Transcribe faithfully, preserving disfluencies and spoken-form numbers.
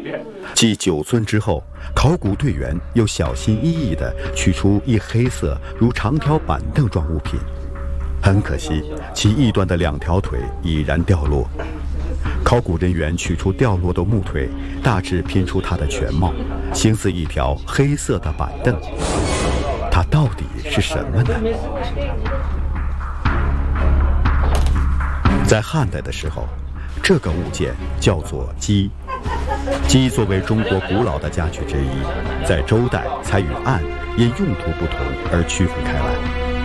继九尊之后，考古队员又小心翼翼地取出一黑色如长条板凳状物品，很可惜，其一端的两条腿已然掉落。考古人员取出掉落的木腿，大致拼出它的全貌，形似一条黑色的板凳。它到底是什么呢？在汉代的时候，这个物件叫做鸡。鸡作为中国古老的家具之一，在周代才与案因用途不同而区分开来。